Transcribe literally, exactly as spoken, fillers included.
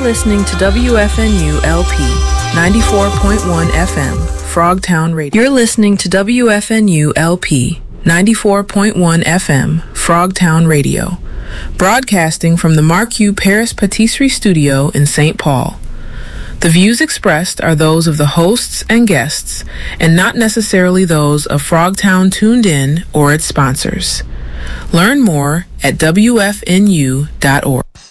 listening to W F N U L P ninety-four point one F M, Frogtown Radio. You're listening to W F N U L P ninety-four point one F M, Frogtown Radio, broadcasting from the Marque Paris Patisserie Studio in Saint Paul. The views expressed are those of the hosts and guests, and not necessarily those of Frogtown Tuned In or its sponsors. Learn more at W F N U dot org.